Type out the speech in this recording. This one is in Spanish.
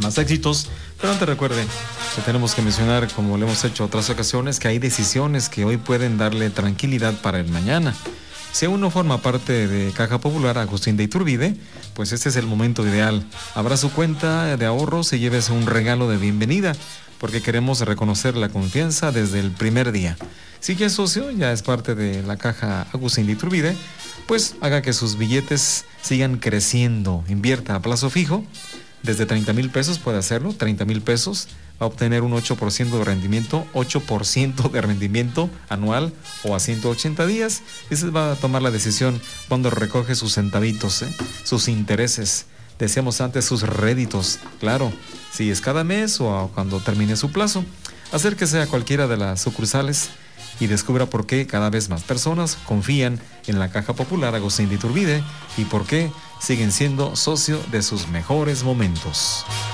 más éxitos. Pero antes recuerde que tenemos que mencionar, como lo hemos hecho otras ocasiones, que hay decisiones que hoy pueden darle tranquilidad para el mañana. Si aún no forma parte de Caja Popular Agustín de Iturbide, pues este es el momento ideal. Abra su cuenta de ahorros y llévese un regalo de bienvenida, porque queremos reconocer la confianza desde el primer día. Si ya es socio, ya es parte de la Caja Agustín de Iturbide, pues haga que sus billetes sigan creciendo. Invierta a plazo fijo. Desde 30,000 pesos puede hacerlo, 30,000 pesos. Va a obtener un 8% de rendimiento anual o a 180 días. Y se va a tomar la decisión cuando recoge sus centavitos, sus intereses. Decíamos antes sus réditos. Claro, si es cada mes o cuando termine su plazo. Acérquese a cualquiera de las sucursales y descubra por qué cada vez más personas confían en la Caja Popular Agustín de Iturbide y por qué siguen siendo socio de sus mejores momentos.